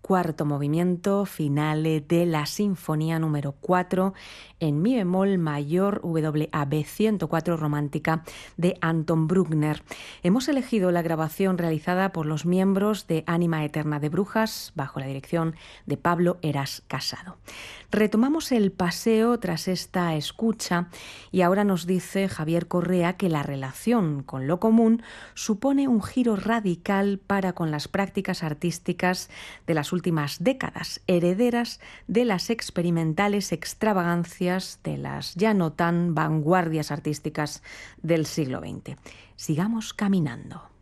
cuarto movimiento, finale de la Sinfonía número 4 en mi bemol mayor WAB 104 romántica de Anton Bruckner. Hemos elegido la grabación realizada por los miembros de Ánima Eterna de Brujas bajo la dirección de Pablo Heras Casado. Retomamos el paseo tras esta escucha y ahora nos dice Javier Correa que la relación con lo común supone un giro radical para con las prácticas artísticas de las últimas décadas, herederas de las experimentales extravagancias de las ya no tan vanguardias artísticas del siglo XX. Sigamos caminando.